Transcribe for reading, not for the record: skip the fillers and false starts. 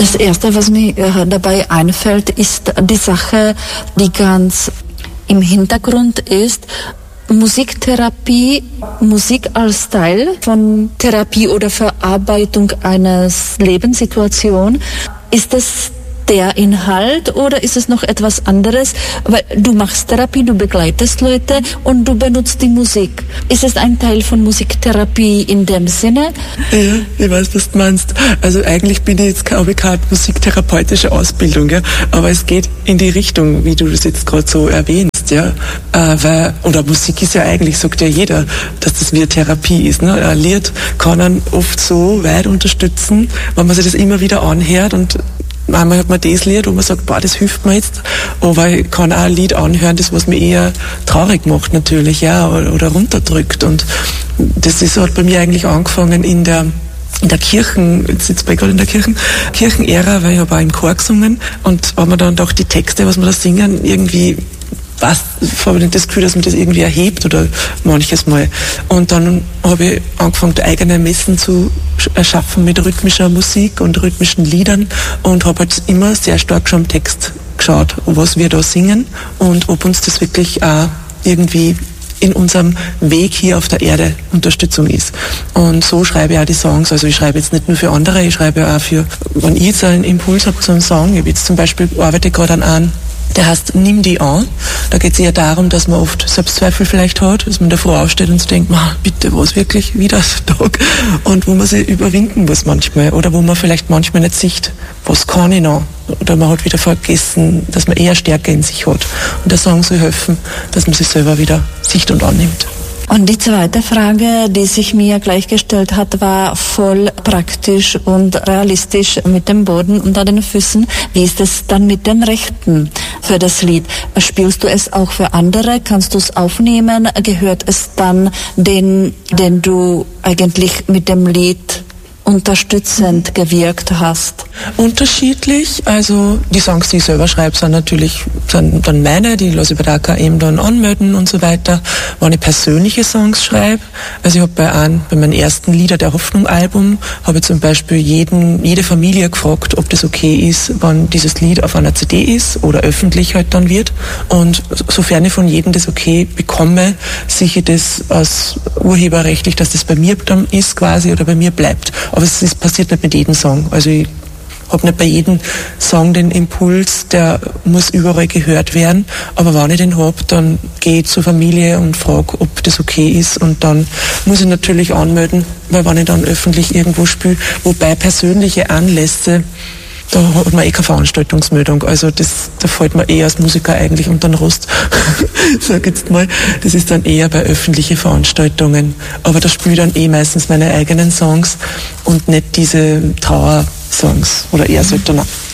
Das Erste, was mir dabei einfällt, ist die Sache, die ganz im Hintergrund ist. Musiktherapie, Musik als Teil von Therapie oder Verarbeitung eines Lebenssituation. Ist das der Inhalt oder ist es noch etwas anderes? Weil du machst Therapie, du begleitest Leute und du benutzt die Musik. Ist es ein Teil von Musiktherapie in dem Sinne? Ja, ich weiß, was du meinst. Also eigentlich bin ich jetzt keine musiktherapeutische Ausbildung, ja, aber es geht in die Richtung, wie du das jetzt gerade so erwähnst. Ja, oder Musik ist ja eigentlich, sagt ja jeder, dass das wie eine Therapie ist. Ne? Ein Lied kann einen oft so weit unterstützen, wenn man sich das immer wieder anhört und manchmal hat man das Lied, wo man sagt, boah, das hilft mir jetzt, aber ich kann auch ein Lied anhören, das was mich eher traurig macht natürlich, ja, oder runterdrückt und das hat bei mir eigentlich angefangen in der Kirchen, jetzt sitzt bei gerade in der Kirchenära, weil ich habe auch im Chor gesungen und haben wir dann doch die Texte, was wir da singen, irgendwie habe ich das Gefühl, dass man das irgendwie erhebt oder manches Mal. Und dann habe ich angefangen, eigene Messen zu erschaffen mit rhythmischer Musik und rhythmischen Liedern und habe halt immer sehr stark schon am Text geschaut, was wir da singen und ob uns das wirklich auch irgendwie in unserem Weg hier auf der Erde Unterstützung ist. Und so schreibe ich auch die Songs. Also ich schreibe jetzt nicht nur für andere, ich schreibe auch für, wenn ich jetzt einen Impuls habe, so einen Song, ich habe jetzt zum Beispiel, arbeite gerade an einem, der heißt Nimm die an. Da geht es eher darum, dass man oft Selbstzweifel vielleicht hat, dass man davor aufsteht und sich denkt, bitte, was wirklich wieder so Tag? Und wo man sich überwinden muss manchmal oder wo man vielleicht manchmal nicht sieht, was kann ich noch? Oder man hat wieder vergessen, dass man eher Stärke in sich hat. Und der Song soll helfen, dass man sich selber wieder sieht und annimmt. Und die zweite Frage, die sich mir gleich gestellt hat, war voll praktisch und realistisch mit dem Boden unter den Füßen. Wie ist es dann mit den Rechten für das Lied? Spielst du es auch für andere? Kannst du es aufnehmen? Gehört es dann den du eigentlich mit dem Lied unterstützend gewirkt hast? Unterschiedlich, also die Songs, die ich selber schreibe, sind natürlich dann meine, die lasse ich bei der AKM dann anmelden und so weiter. Wenn ich persönliche Songs schreibe, also ich habe bei meinem ersten Lieder der Hoffnung Album, habe ich zum Beispiel jede Familie gefragt, ob das okay ist, wenn dieses Lied auf einer CD ist oder öffentlich halt dann wird. Und sofern ich von jedem das okay bekomme, sichere ich das als urheberrechtlich, dass das bei mir dann ist quasi oder bei mir bleibt. Aber es passiert nicht mit jedem Song. Also ich habe nicht bei jedem Song den Impuls, der muss überall gehört werden. Aber wenn ich den habe, dann gehe ich zur Familie und frage, ob das okay ist. Und dann muss ich natürlich anmelden, weil wenn ich dann öffentlich irgendwo spiele, wobei persönliche Anlässe, da hat man keine Veranstaltungsmeldung. Also da fällt man als Musiker eigentlich unter den Rost. Sag jetzt mal. Das ist dann eher bei öffentlichen Veranstaltungen. Aber da spiele ich dann meistens meine eigenen Songs und nicht diese Trauersongs oder eher seltener.